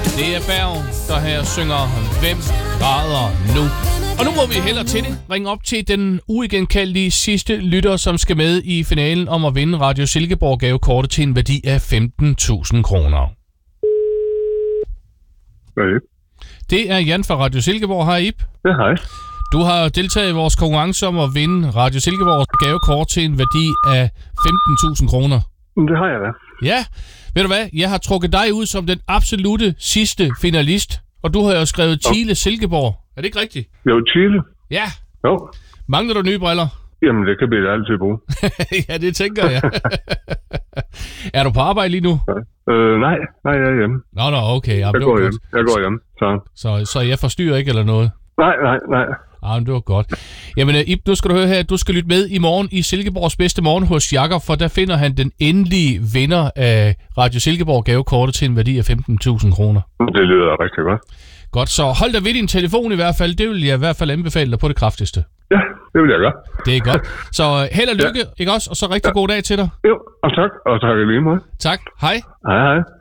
Det er Berg, der her synger Hvem græder nu? Og nu må vi hellere til det. Ring op til den uigenkaldelige sidste lytter, som skal med i finalen om at vinde Radio Silkeborg gavekortet til en værdi af 15.000 kroner. Hej. Det er Jan fra Radio Silkeborg. Hej Ib. Ja, hej. Du har deltaget i vores konkurrence om at vinde Radio Silkeborgs gavekort til en værdi af 15.000 kroner. Det har jeg da. Ja, ved du hvad? Jeg har trukket dig ud som den absolute sidste finalist, og du har jo skrevet Chile Silkeborg. Er det ikke rigtigt? Jo, Chile. Ja. Jo. Mangler du nye briller? Jamen, det kan vi da altid bruge. Ja, det tænker jeg. Er du på arbejde lige nu? Nej, jeg er hjemme. Nå, okay. Jamen, jeg går hjem. Så jeg forstyrrer ikke eller noget? Nej. Men det var godt. Jamen, Ib, nu skal du høre her, at du skal lytte med i morgen i Silkeborgs bedste morgen hos Jakob, for der finder han den endelige vinder af Radio Silkeborg gavekortet til en værdi af 15.000 kroner. Det lyder rigtig godt. Godt, så hold dig ved din telefon i hvert fald. Det vil jeg i hvert fald anbefale dig på det kraftigste. Ja, det vil jeg gøre. Det er godt. Så held og lykke, ikke også? Og så rigtig god dag til dig. Jo, og tak. Og tak i lige måde. Tak. Hej. Hej.